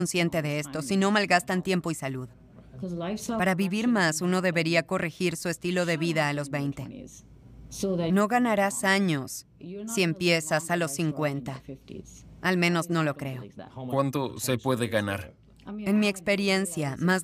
consciente de esto, si no malgastan tiempo y salud. Para vivir más, uno debería corregir su estilo de vida a los 20. No ganarás años si empiezas a los 50. Al menos no lo creo. ¿Cuánto se puede ganar? En mi experiencia, más